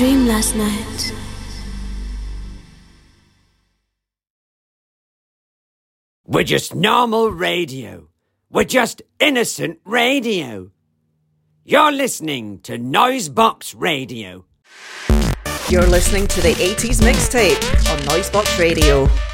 dream last night. We're just normal radio. We're just innocent radio. You're listening to Noisebox Radio. You're listening to the 80s mixtape on Noisebox Radio.